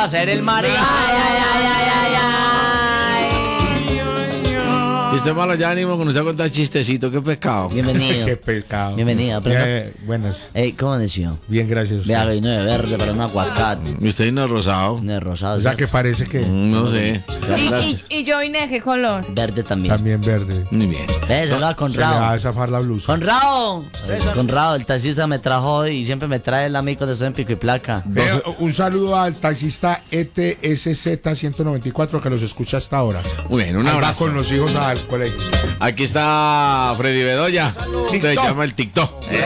hacer el marido. Ay, ay, ay, ay, ay, ay. Si usted malo ya ánimo con usted a contar chistecito, qué pecado. Bienvenido. Qué pecado. Bienvenido. Buenas. ¿Cómo amaneció? Bien, gracias. Vea, vino de verde para un aguacate. Y usted no es rosado. De rosado. O sea que parece que No sé. ¿Y yo vine de qué color? Verde también. también verde. Muy bien. Ve, saluda a Se le va a Conrado. zafar la blusa. Conrado, el taxista me trajo hoy y siempre me trae el amigo de Soy en Pico y Placa. Un saludo al taxista ETSZ 194 que los escucha hasta ahora. Muy bien, un Ahí va abrazo. con los hijos al colegio. Aquí está Freddy Bedoya. Se llama el TikTok.